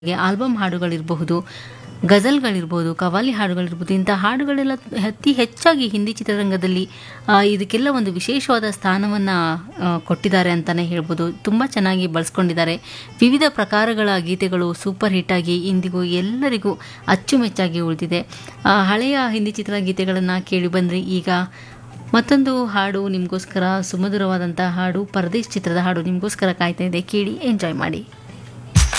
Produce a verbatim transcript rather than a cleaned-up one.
Album ಹಾಡುಗಳಿರಬಹುದು, ಗಜಲ್ಗಳಿರ್ಬೋದು, qawwali ಹಾಡುಗಳಿರ್ಬೋದು, ಇಂಥ ಹಾಡುಗಳೆಲ್ಲ ಅತಿ ಹೆಚ್ಚಾಗಿ ಹಿಂದಿ ಚಿತ್ರರಂಗದಲ್ಲಿ ಆ, ಇದಕ್ಕೆಲ್ಲ ಒಂದು ವಿಶೇಷವಾದ ಸ್ಥಾನವನ್ನು ಕೊಟ್ಟಿದ್ದಾರೆ ಅಂತಲೇ ಹೇಳ್ಬೋದು. ತುಂಬ ಚೆನ್ನಾಗಿ ಬಳಸ್ಕೊಂಡಿದ್ದಾರೆ. ವಿವಿಧ ಪ್ರಕಾರಗಳ ಗೀತೆಗಳು ಸೂಪರ್ ಹಿಟ್ಟಾಗಿ ಇಂದಿಗೂ ಎಲ್ಲರಿಗೂ ಅಚ್ಚುಮೆಚ್ಚಾಗಿ ಉಳಿದಿದೆ. ಆ, ಹಳೆಯ ಹಿಂದಿ ಚಿತ್ರಗೀತೆಗಳನ್ನು ಕೇಳಿ ಬಂದರೆ ಈಗ ಮತ್ತೊಂದು ಹಾಡು ನಿಮಗೋಸ್ಕರ, ಸುಮಧುರವಾದಂಥ ಹಾಡು, ಪರದೇಶ್ ಚಿತ್ರದ ಹಾಡು ನಿಮಗೋಸ್ಕರ ಕಾಯ್ತಾ ಇದೆ. ಕೇಳಿ ಎಂಜಾಯ್ ಮಾಡಿ.